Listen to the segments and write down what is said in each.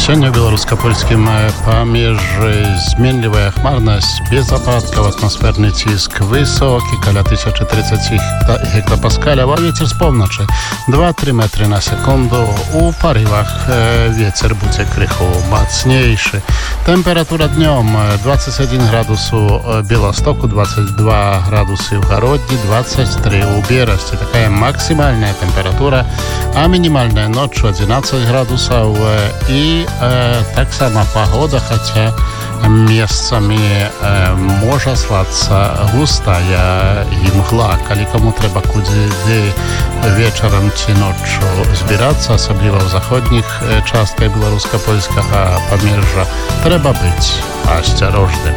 Сёння ў беларуска-польскім памежжы зменлівая хмарнасць, без ападкаў, атмасферны ціск высокі, каля 1030 гектапаскаляў, а вецер з поўначы 2-3 метры на секунду. У парывах вецер будзе крыху мацнейшы. Тэмпература днём 21 градус у Беластоку, 22 градусы ў Гародні, 23 у Берасці. Такая максімальная тэмпература, а мінімальная ноччу 11 градусаў. І таксама погода, хаця месцамі можа слацца густая імгла. Калі каму трэба куды вечарам ці ноччу збірацца, асабліва ў заходніх частках беларуска-польскага памежжа, трэба быць асцярожным.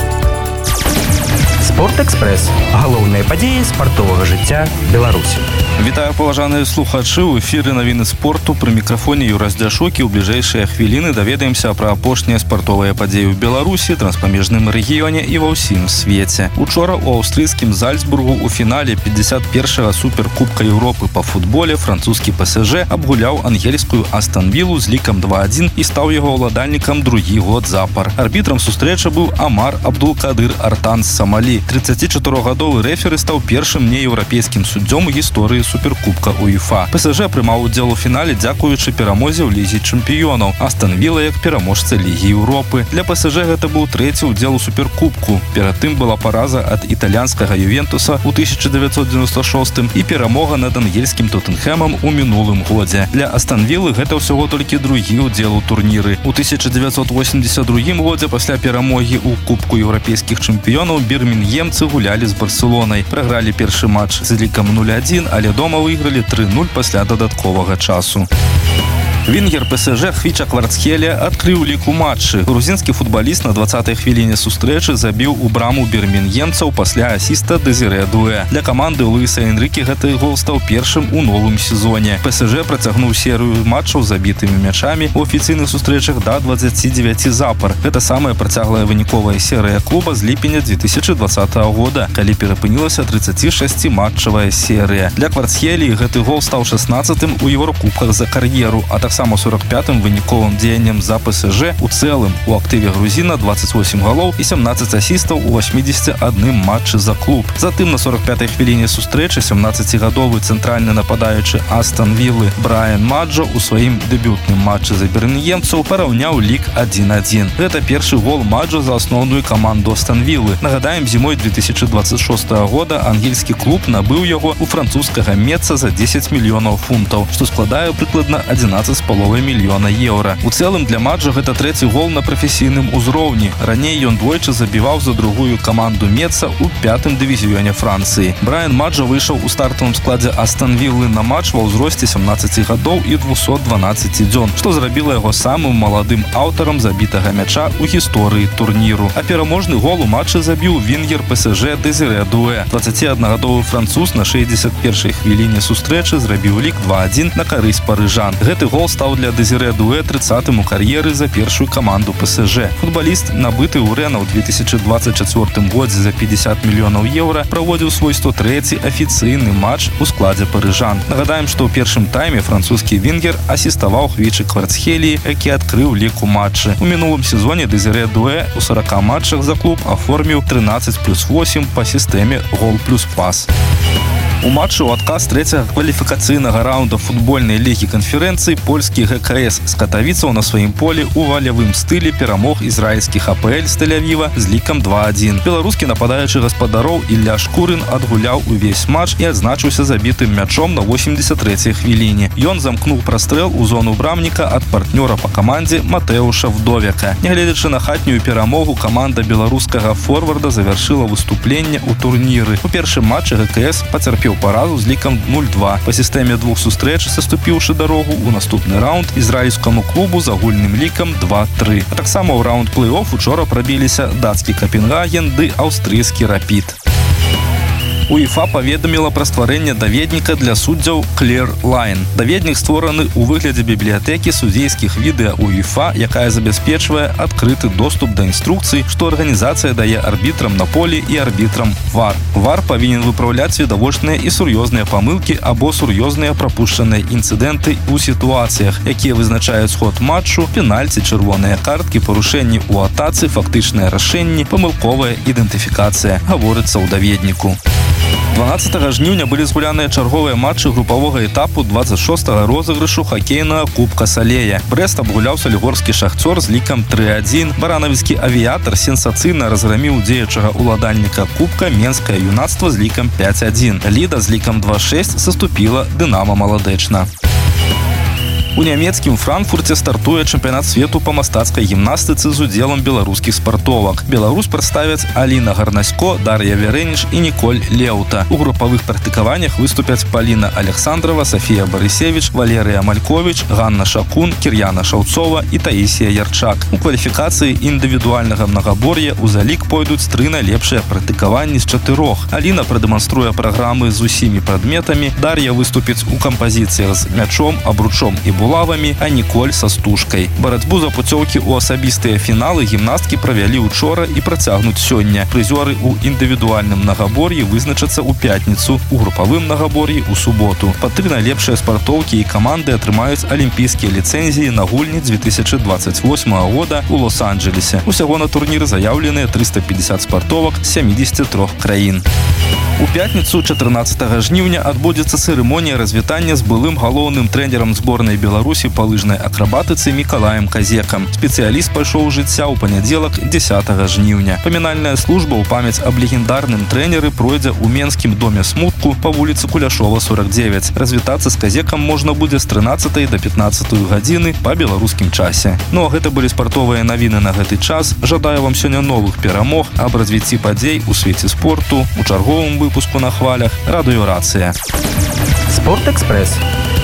Спортэкспрэс. Галоўныя падзеі спартовага жыцця Беларусі. Вітаю, паважаныя слухачы. У эфіры навіны спорту. Пры мікрафоне Юрас Дзяшукі. У бліжэйшыя хвіліны даведаемся пра апошнія спартовыя падзеі ў Беларусі, транспамежным рэгіёне і ва ўсім свеце. Учора ў аўстрыйскім Зальцбургу ў фінале 51-га суперкубка Еўропы па футболе французскі ПСЖ абгуляў ангельскую Астон Вілу з лікам 2-1 і стаў яго ўладальнікам другі год запар. Арбітрам сустрэчы быў Амар Абдулкадыр Артан з Самалі. 34-гадовы рэферы стаў першым нееўрапейскім суддзём у гісторыі суперкубка УЕФА. ПСЖ прымаў удзел у фінале дзякуючы перамозе ў лізе чэмпіёнаў. Астон Віла як пераможца Лігі Еўропы. Для ПСЖ гэта быў трэці ўдзел у суперкубку. Перад тым была параза ад італьянскага Ювентуса ў 1996 і перамога над ангельскім Тоттенхэмам у мінулым годзе. Для Астон Вілы гэта ўсяго толькі другі ўдзел у турніры. У 1982 годзе пасля перамогі ў Кубку еўрапейскіх чэмпіёнаў бірмінгемцы гулялі з Барселонай. Прагралі першы матч з лікам 0-1, але дома выйгралі 3-0 пасля дадатковага часу. Вінгер ПСЖ Хвіча Кварцхелія адкрыў лік у матчы. Грузінскі футбаліст на 20-й хвіліне сустрэчы забіў у браму бірмінгемцаў пасля асіста Дезире Дуэ. Для каманды Луіса Энріке гэты гол стаў першым у новым сезоне. ПСЖ працягнуў серыю матчаў забітымі мячамі у афіцыйных сустрэчах да 29 запар. Гэта самая працяглая выніковая серыя клуба з ліпеня 2020 года, калі перапынілася 36-матчавая серыя. Для Кварцхеліі гэты гол стаў 16-тым у Еўрокубках за кар'еру, а таксама 45-м выніковым дзеяннем за ПСЖ. У цэлым у актыве грузіна 28 галоў і 17 асістаў у 81 матчы за клуб. Затым на 45-й хвіліне сустрэчы 17-гадовы цэнтральны нападаючы Астон Вілы Брайан Маджо у сваім дэбютным матчы за бірмінгемцаў параўняў лік 1-1. Гэта першы гол Маджо за асноўную каманду Астон Вілы. Нагадаем, зімой 2026 года ангельскі клуб набыў яго у французскага Метца за 10 мільёнаў фунтаў, што складае прыкладна 11,5 мільёна еўра. У цэлым для Маджо гэта трэці гол на прафесійным узроўні. Раней ён двойчы забіваў за другую каманду Метца ў 5-м дывізіёне Францыі. Брайан Маджо выйшаў у стартавым складзе Астон Вілы на матч ва ўзросце 17 гадоў і 212 дзён, што зрабіла яго самым маладым аўтарам забітага мяча ў гісторыі турніру. А пераможны гол у матчы забіў вінгер ПСЖ Дезире Дуэ. 21-гадовы француз на 61-й хвіліне сустрэчы зрабіў лік 2-1 на карысць парыжан. Гэты гол стаў для Дезире Дуэ 30-м у кар'еры за першую каманду ПСЖ. Футбаліст, набыты ў Рэна ў 2024 годзе за 50 мільёнаў еўра, праводзіў свой 103-й афіцыйны матч у складзе парыжан. Нагадаем, што ў першым тайме французскі вінгер асіставаў Хвічы Кварцхеліі, які адкрыў лік у матчы. У мінулым сезоне Дезире Дуэ у 40 матчах за клуб аформіў 13+8 па сістэме гол плюс пас. У матчы ў адказ трэцяга кваліфікацыйнага раунда футбольнай лігі канферэнцыі польскі ГКС з Катавіцаў на сваім полі ў валявым стылі перамог ізраільскіх АПЛ з Тель-Авіва з лікам 2-1. Беларускі нападаючы гаспадароў Ілля Шкурын адгуляў увесь матч і адзначыўся забітым мячом на 83-й хвіліне. Ён замкнуў прастрэл у зону брамніка ад партнёра па камандзе Матэуша Вдовяка. Нягледзячы на хатнюю перамогу, каманда беларускага форварда завяршыла выступленне ў турніры. У першым матчы ГКС пацярпеў паразу з лікам 0-2. Па сістэме двух сустрэч, саступіўшы дарогу ў наступны раунд ізраільскаму клубу з агульным лікам 2-3. А таксама ў раунд плэй-офф учора прабіліся дацкі Капенгаген ды аўстрыйскі Рапід. УЕФА паведаміла пра стварэнне даведніка для суддзяў Clear Line. Даведнік створаны ў выглядзе бібліятэкі судзейскіх відэа УЕФА, якая забяспечвае адкрыты доступ да інструкцый, што арганізацыя дае арбітрам на полі і арбітрам ВАР. ВАР павінен выпраўляць відавочныя і сур'ёзныя памылкі або сур'ёзныя прапушчаныя інцыдэнты ў сітуацыях, якія вызначаюць ход матчу, пенальці, чырвоныя карткі, парушэнні ў атацы, фактычныя рашэнні, памылковая ідэнтыфікацыя, гаворыцца ў даведніку. 12 жніўня былі згуляныя чарговыя матчы групавога этапу 26-го розыгрышу хакейнага кубка Салея. Брэст абгуляў салігорскі шахцёр з лікам 3-1. Баранавіцкі авіятар сенсацыйна разграміў дзеючага ўладальніка кубка Менскае юнацтва з лікам 5-1. Ліда з лікам 2-6 саступіла Дынамо Маладэчна. У нямецкім Франкфурце стартуе чэмпіянат свету па мастацкай гімнастыцы з удзелам беларускіх спартовак. Беларусь прадставяць Аліна Гарнасько, Дар'я Вярэніч і Ніколь Леўта. У групавых практыкаваннях выступяць Паліна Александрова, Сафія Барысевіч, Валерыя Мальковіч, Ганна Шакун, Кір'яна Шаўцова і Таісія Ярчак. У кваліфікацыі індывідуальнага мнагабор'я ў залік пойдуць 3 найлепшыя практыкаванні з 4. Аліна прадэманструе праграмы з усімі прадметамі, Дар'я выступіць у кампазіцыях з мячом, абручом і булавамі, а Ніколь са стужкай. Барацьбу за пуцёўкі ў асабістыя фіналы гімнасткі правялі учора і працягнуць сёння. Прызёры ў індывідуальным мнагабор'і вызначацца ў пятніцу, у групавым мнагабор'і ў суботу. Па 3 найлепшыя спартоўкі і каманды атрымаюць алімпійскія ліцэнзіі на гульні 2028 года ў Лос-Анджелесе. Усяго на турнір заяўленыя 350 спартовак з 73 краін. У пятніцу 14 жніўня адбудзецца цырымонія развітання з былым галоўным трэнерам зборнай Беларусі па лыжнай акрабатыцы Мікалаем Казекам. Спецыяліст пайшоў з жыцця ў панядзелак 10 жніўня. Памінальная служба ў памяць аб легендарным трэнеры пройдзе ў Менскім доме смутку па вуліцы Куляшова, 49. Развітацца з Казекам можна будзе з 13 да 15 гадзіны па беларускім часе. Ну а гэта былі спартовыя навіны на гэты час. Жадаю вам сёння новых перамог, аб развіцці падзей у свеце спорту, у чарговым выпуску на хвалях Радыёрацыя. Спортэкспрэс.